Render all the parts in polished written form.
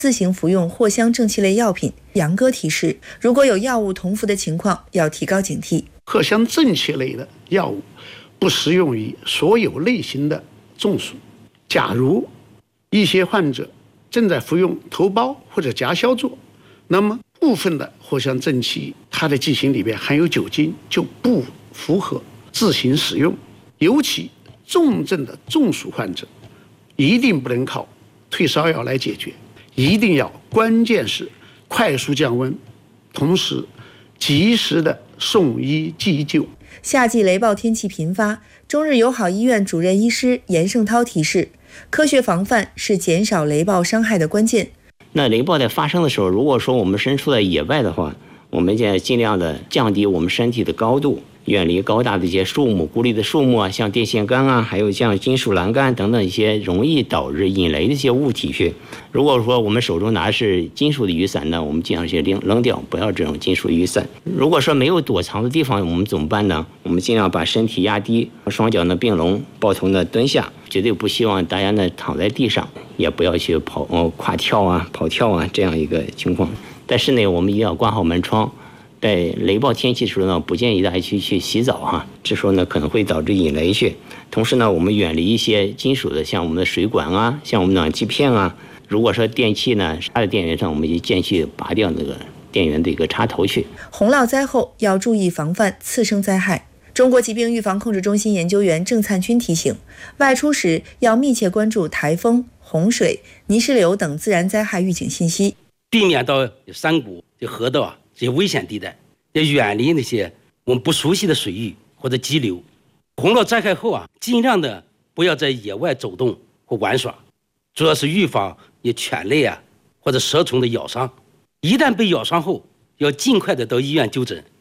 自行服用藿香正气类药品。杨哥提示，如果有药物同服的情况，要提高警惕。 藿香正气类的药物不适用于所有类型的中暑。假如一些患者正在服用头孢或者甲硝唑，那么部分的藿香正气它的剂型里边含有酒精，就不符合自行使用。尤其重症的中暑患者，一定不能靠退烧药来解决，一定要关键是快速降温，同时及时的送医急救。 夏季雷暴天气频发，中日友好医院主任医师严胜涛提示，科学防范是减少雷暴伤害的关键。 那雷暴在发生的时候，如果说我们身处在野外的话，我们就尽量的降低我们身体的高度，远离高大的一些树木、孤立的树木啊，像电线杆啊，还有像金属栏杆等等一些容易导致引雷的一些物体去。如果说我们手中拿的是金属的雨伞呢，我们尽量去扔掉，不要这种金属雨伞。如果说没有躲藏的地方，我们怎么办呢？我们尽量把身体压低，双脚呢并拢，抱头呢蹲下，绝对不希望大家呢躺在地上，也不要去跨跳啊、跑跳啊这样一个情况。在室内我们一定要关好门窗，在雷暴天气的时候呢，不建议大家去洗澡哈，这时候呢可能会导致引雷去。同时呢，我们远离一些金属的，像我们的水管啊，像我们暖气片啊。如果说电器呢插在电源上，我们就建议拔掉那个电源的一个插头去。 洪涝灾后要注意防范次生灾害。中国疾病预防控制中心研究员郑灿军提醒，外出时要密切关注台风、洪水、泥石流等自然灾害预警信息， 避免到山谷、河道这些危险地带，要远离那些我们不熟悉的水域或者激流。洪涝灾害后尽量的不要在野外走动或玩耍，主要是预防犬类或者蛇虫的咬伤。一旦被咬伤后，要尽快的到医院就诊。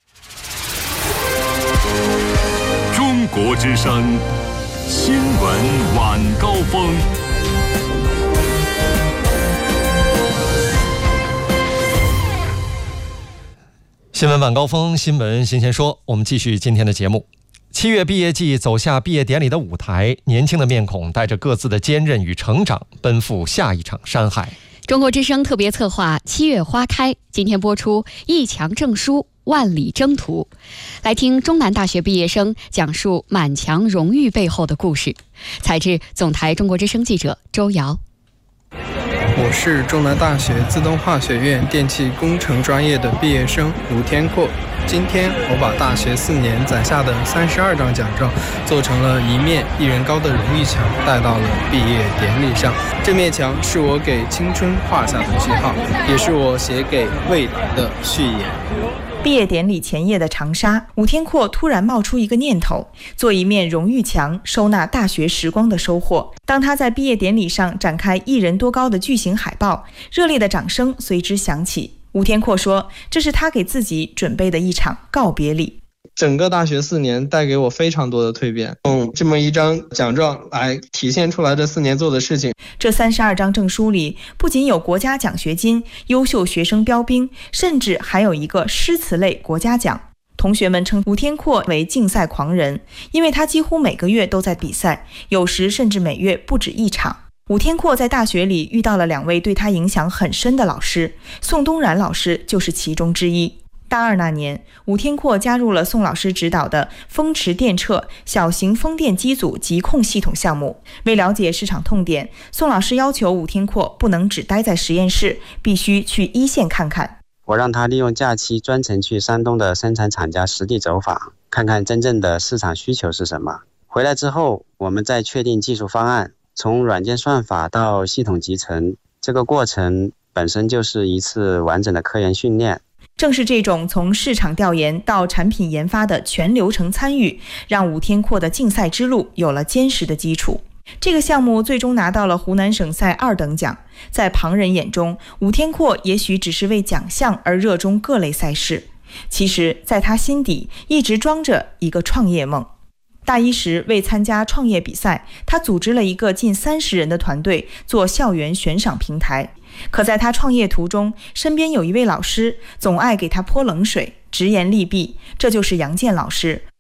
中国之声新闻晚高峰。 新闻晚高峰，新闻新鲜说，我们继续今天的节目。7月毕业季走下毕业典礼的舞台，年轻的面孔带着各自的坚韧与成长，奔赴下一场山海。 中国之声特别策划7月花开，今天播出一墙证书万里征途，来听中南大学毕业生讲述满墙荣誉背后的故事。采自总台中国之声记者周瑶。 我是中南大学自动化学院电气工程专业的毕业生吴天阔。今天我把大学4年攒下的32张奖状做成了一面1人高的荣誉墙，带到了毕业典礼上。这面墙是我给青春画下的句号，也是我写给未来的序言。 毕业典礼前夜的长沙，吴天阔突然冒出一个念头，做一面荣誉墙，收纳大学时光的收获。当他在毕业典礼上展开1人多高的巨型海报，热烈的掌声随之响起。吴天阔说，这是他给自己准备的一场告别礼。 整个大学4年带给我非常多的蜕变，用这么一张奖状来体现出来这4年做的事情。 这32张证书里不仅有国家奖学金、优秀学生标兵，甚至还有一个诗词类国家奖。同学们称吴天阔为竞赛狂人，因为他几乎每个月都在比赛，有时甚至每月不止1场。吴天阔在大学里遇到了2位对他影响很深的老师，宋东然老师就是其中之一。大2那年，吴天阔加入了宋老师指导的风驰电掣小型风电机组疾控系统项目。为了解市场痛点，宋老师要求吴天阔不能只待在实验室，必须去一线看看。 我让他利用假期专程去山东的生产厂家实地走访，看看真正的市场需求是什么。回来之后，我们再确定技术方案，从软件算法到系统集成，这个过程本身就是一次完整的科研训练。 正是这种从市场调研到产品研发的全流程参与，让吴天阔的竞赛之路有了坚实的基础。这个项目最终拿到了湖南省赛2等奖。在旁人眼中，吴天阔也许只是为奖项而热衷各类赛事，其实在他心底一直装着一个创业梦。大1时为参加创业比赛，他组织了一个近30人的团队做校园悬赏平台。可在他创业途中，身边有一位老师总爱给他泼冷水，直言利弊，这就是杨健老师。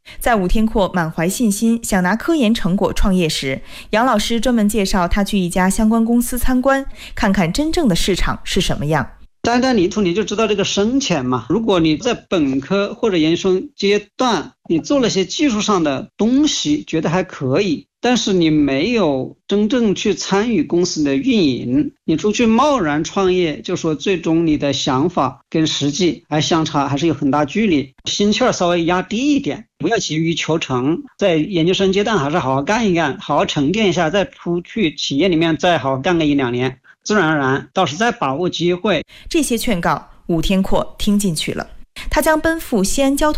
在武天阔满怀信心想拿科研成果创业时，杨老师专门介绍他去一家相关公司参观，看看真正的市场是什么样。 单单泥土你就知道这个深浅嘛。如果你在本科或者研究生阶段，你做了些技术上的东西，觉得还可以，但是你没有真正去参与公司的运营，你出去贸然创业，就说最终你的想法跟实际还相差，还是有很大距离。心气儿稍微压低一点，不要急于求成，在研究生阶段还是好好干一干，好好沉淀一下，再出去企业里面再好好干个1-2年，自然而然倒是在把握机会。 这些劝告武天阔听进去了，他将奔赴西安交通